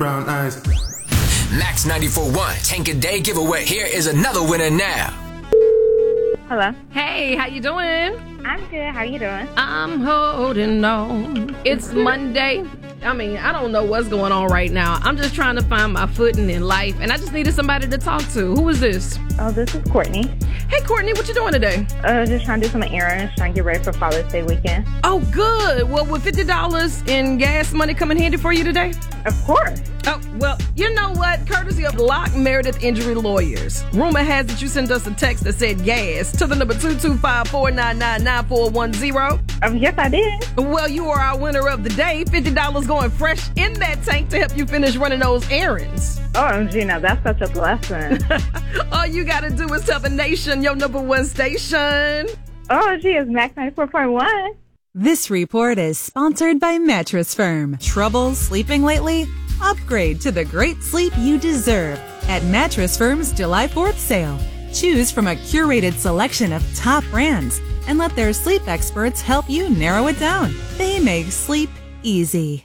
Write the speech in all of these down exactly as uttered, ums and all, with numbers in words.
Brown eyes. Max ninety-four point one Tank a Day giveaway. Here is another winner now. Hello. Hey, how you doing? I'm good. How you doing? I'm holding on. It's Monday. I mean, I don't know what's going on right now. I'm just trying to find my footing in life, and I just needed somebody to talk to. Who is this? Oh, this is Courtney. Hey, Courtney, what you doing today? Uh, just trying to do some errands, trying to get ready for Father's Day weekend. Oh, good. Well, with fifty dollars in gas money come in handy for you today? Of course. Oh, well, you know what? Courtesy of Lock Meredith Injury Lawyers. Rumor has it you sent us a text that said gas to the number two two five, four nine nine, nine four one zero. Um, yes, I did. Well, you are our winner of the day. fifty dollars going fresh in that tank to help you finish running those errands. Oh, Gina, that's such a blessing. All you got to do is tell the nation your number one station. Oh, gee, it's Max ninety-four point one. This report is sponsored by Mattress Firm. Trouble sleeping lately? Upgrade to the great sleep you deserve at Mattress Firm's July fourth sale. Choose from a curated selection of top brands and let their sleep experts help you narrow it down. They make sleep easy.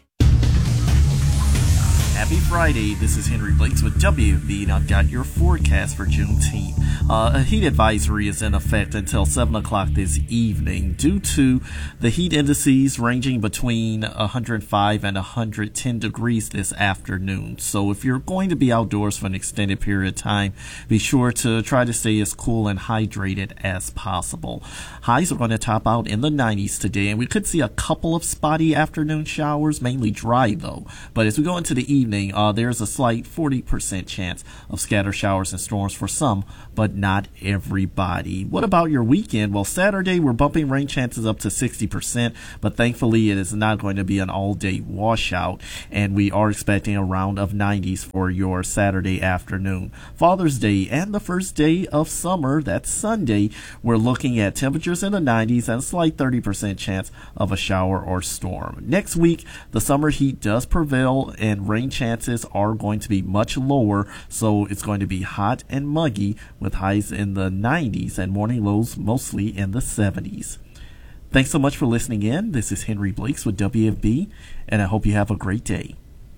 Happy Friday, this is Henry Blakes with W B, and I've got your forecast for Juneteenth. Uh, a heat advisory is in effect until seven o'clock this evening due to the heat indices ranging between one hundred five and one hundred ten degrees this afternoon. So if you're going to be outdoors for an extended period of time, be sure to try to stay as cool and hydrated as possible. Highs are going to top out in the nineties today, and we could see a couple of spotty afternoon showers, mainly dry though. But as we go into the evening, Uh, there's a slight forty percent chance of scatter showers and storms for some, but not everybody. What about your weekend? Well, Saturday, we're bumping rain chances up to sixty percent, but thankfully it is not going to be an all-day washout, and we are expecting a round of nineties for your Saturday afternoon. Father's Day and the first day of summer, that's Sunday, we're looking at temperatures in the nineties and a slight thirty percent chance of a shower or storm. Next week, the summer heat does prevail, and rain chances are going to be much lower, so it's going to be hot and muggy with highs in the nineties and morning lows mostly in the seventies. Thanks so much for listening in. This is Henry Blakes with W F B, and I hope you have a great day.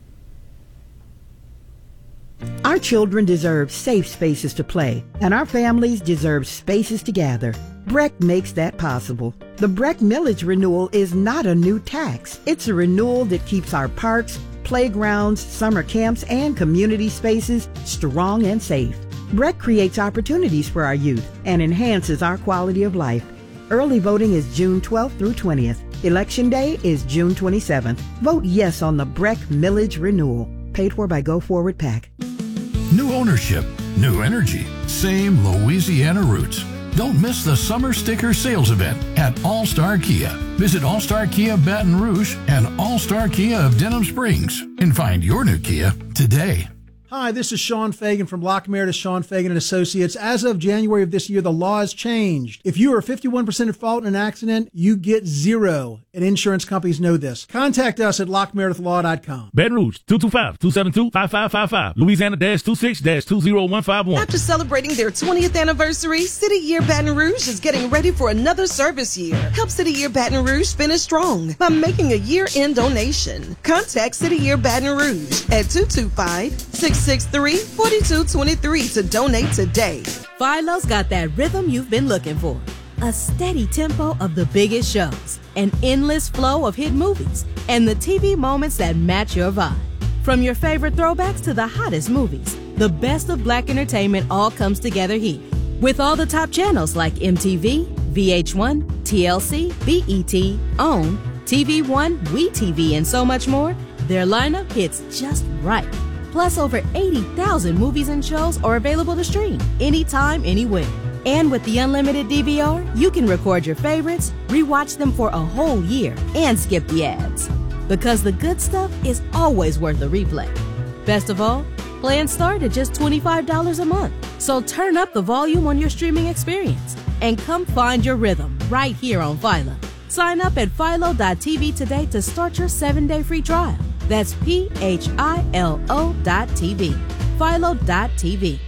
Our children deserve safe spaces to play, and our families deserve spaces to gather. Breck makes that possible. The Breck Millage Renewal is not a new tax. It's a renewal that keeps our parks, playgrounds, summer camps, and community spaces strong and safe. Breck creates opportunities for our youth and enhances our quality of life. Early voting is June twelfth through twentieth. Election Day is June twenty-seventh. Vote yes on the Breck Millage Renewal. Paid for by Go Forward PAC. New ownership, new energy, same Louisiana roots. Don't miss the summer sticker sales event at All-Star Kia. Visit All-Star Kia Baton Rouge and All-Star Kia of Denham Springs and find your new Kia today. Hi, this is Sean Fagan from Lock Meredith Sean Fagan and Associates. As of January of this year, the law has changed. If you are fifty-one percent at fault in an accident, you get zero. And insurance companies know this. Contact us at lock meredith law dot com. Baton Rouge, two two five, two seven two, five five five five. Louisiana two six, two zero one five one. After celebrating their twentieth anniversary, City Year Baton Rouge is getting ready for another service year. Help City Year Baton Rouge finish strong by making a year-end donation. Contact City Year Baton Rouge at two two five, six six three, four two two three to donate today. Philo's got that rhythm you've been looking for. A steady tempo of the biggest shows, an endless flow of hit movies, and the T V moments that match your vibe. From your favorite throwbacks to the hottest movies, the best of black entertainment all comes together here. With all the top channels like M T V, V H one, T L C, B E T, OWN, T V One, WeTV, and so much more, their lineup hits just right. Plus, over eighty thousand movies and shows are available to stream anytime, anywhere. And with the unlimited D V R, you can record your favorites, rewatch them for a whole year, and skip the ads. Because the good stuff is always worth a replay. Best of all, plans start at just twenty-five dollars a month. So turn up the volume on your streaming experience and come find your rhythm right here on Philo. Sign up at philo dot t v today to start your seven-day free trial. That's P H I L O dot T V. philo dot t v.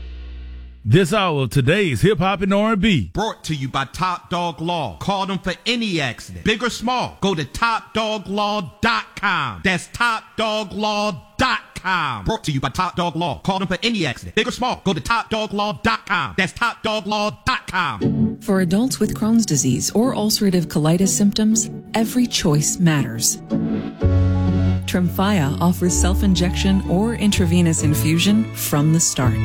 This hour of today's Hip Hop and R and B. Brought to you by Top Dog Law. Call them for any accident, big or small. Go to top dog law dot com. That's top dog law dot com. com. Brought to you by Top Dog Law. Call them for any accident, big or small. Go to top dog law dot com. That's top dog law dot com. For adults with Crohn's disease or ulcerative colitis symptoms, every choice matters. Tremfya offers self-injection or intravenous infusion from the start.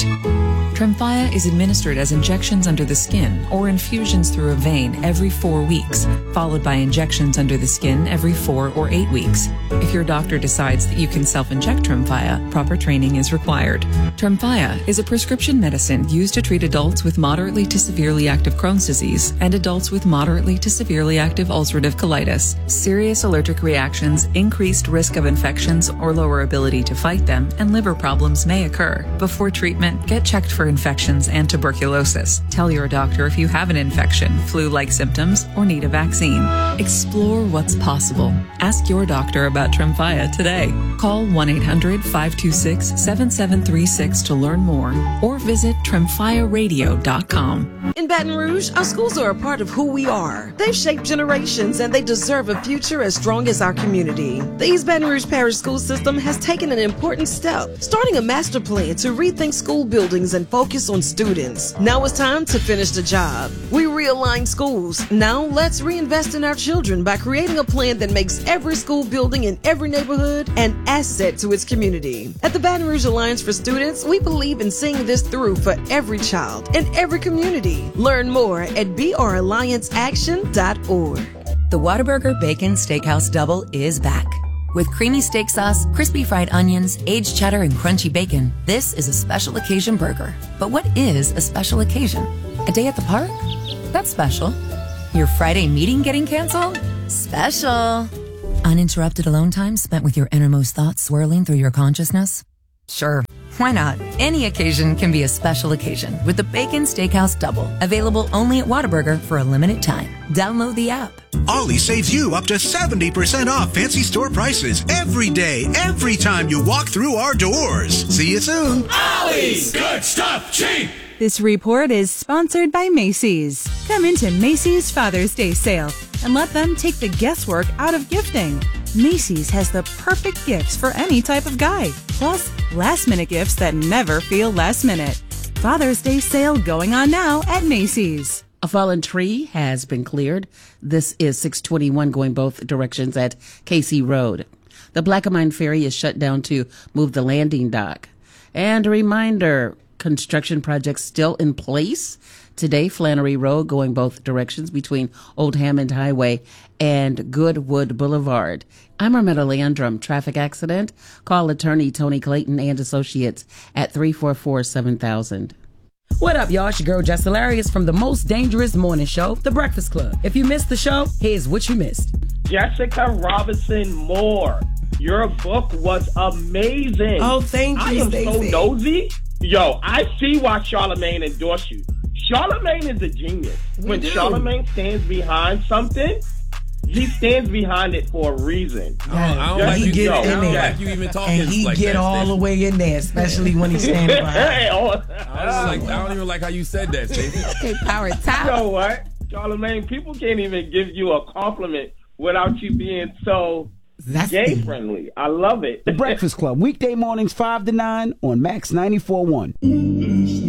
Tremfya is administered as injections under the skin or infusions through a vein every four weeks, followed by injections under the skin every four or eight weeks. If your doctor decides that you can self-inject Tremfya, proper training is required. Tremfya is a prescription medicine used to treat adults with moderately to severely active Crohn's disease and adults with moderately to severely active ulcerative colitis. Serious allergic reactions, increased risk of infections or lower ability to fight them, and liver problems may occur. Before treatment, get checked for infections and tuberculosis. Tell your doctor if you have an infection, flu-like symptoms, or need a vaccine. Explore what's possible. Ask your doctor about Tremfya today. Call one eight hundred five two six seven seven three six to learn more or visit tremfya radio dot com. In Baton Rouge, our schools are a part of who we are. They've shaped generations and they deserve a future as strong as our community. The East Baton Rouge Parish School System has taken an important step, starting a master plan to rethink school buildings and focus on students. Now it's time to finish the job. We realign schools. Now let's reinvest in our children by creating a plan that makes every school building in every neighborhood an asset to its community. At the Baton Rouge Alliance for Students, we believe in seeing this through for every child and every community. Learn more at b r alliance action dot org. The Whataburger Bacon Steakhouse Double is back. With creamy steak sauce, crispy fried onions, aged cheddar, and crunchy bacon, this is a special occasion burger. But what is a special occasion? A day at the park? That's special. Your Friday meeting getting canceled? Special. Uninterrupted alone time spent with your innermost thoughts swirling through your consciousness? Sure. Why not? Any occasion can be a special occasion with the Bacon Steakhouse Double, available only at Whataburger for a limited time. Download the app. Ollie saves you up to seventy percent off fancy store prices every day, every time you walk through our doors. See you soon. Ollie's good stuff cheap. This report is sponsored by Macy's. Come into Macy's Father's Day sale and let them take the guesswork out of gifting. Macy's has the perfect gifts for any type of guy, plus last-minute gifts that never feel last minute. Father's Day sale going on now at Macy's. A fallen tree has been cleared. This is six twenty-one going both directions at Casey Road. The Plaquemine Ferry is shut down to move the landing dock. And a reminder, construction projects still in place. Today, Flannery Road going both directions between Old Hammond Highway and Goodwood Boulevard. I'm Armetta Landrum. Traffic accident? Call attorney Tony Clayton and Associates at three four four, seven thousand. What up, y'all? It's your girl, Jess Hilarious from the most dangerous morning show, The Breakfast Club. If you missed the show, here's what you missed. Jessica Robinson Moore, your book was amazing. Oh, thank you, I am Stacey. so nosy. Yo, I see why Charlamagne endorsed you. Charlamagne is a genius. We when do. Charlamagne stands behind something, he stands behind it for a reason. I don't, I don't Just like you get get in I don't there. like you even talking And he like get that, all Stacey. the way in there, especially when he's standing behind. Hey, oh, I don't, like, I don't even like how you said that, Stacey. Okay, power top. You know what, Charlamagne? People can't even give you a compliment without you being so That's gay the- friendly. I love it. The Breakfast Club, weekday mornings five to nine on Max ninety-four point one.